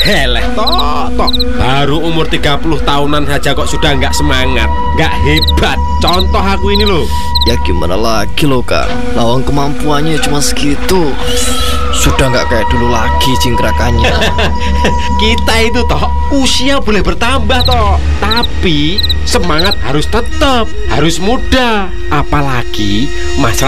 Heleh tok. Baru umur 30 tahunan aja kok sudah nggak semangat, nggak hebat. Contoh aku ini loh. Ya gimana lagi loh Kang, lawang kemampuannya cuma segitu. Sudah nggak kayak dulu lagi cingkrakannya. Kita itu toh usia boleh bertambah toh, tapi semangat harus tetap, harus muda. Apalagi masalah